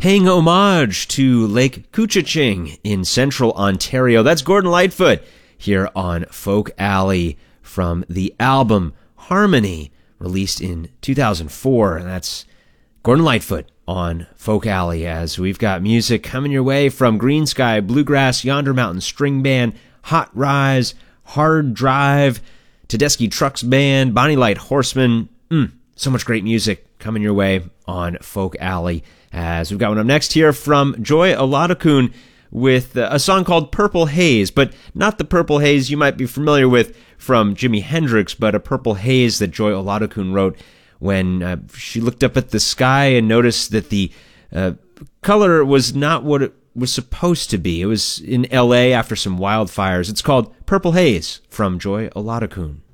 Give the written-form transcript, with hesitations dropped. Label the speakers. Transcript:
Speaker 1: paying homage to Lake Couchiching in central Ontario. That's Gordon Lightfoot here on Folk Alley from the album Harmony, released in 2004. And that's Gordon Lightfoot on Folk Alley, as we've got music coming your way from Green Sky Bluegrass, Yonder Mountain String Band, Hot Rise, Hard Drive, Tedeschi Trucks Band, Bonnie Light Horseman. So much great music coming your way on Folk Alley, as we've got one up next here from Joy Oladokun with a song called Purple Haze, but not the Purple Haze you might be familiar with from Jimi Hendrix, but a Purple Haze that Joy Oladokun wrote when she looked up at the sky and noticed that the color was not what it was supposed to be. It was in L.A. after some wildfires. It's called Purple Haze from Joy Oladokun.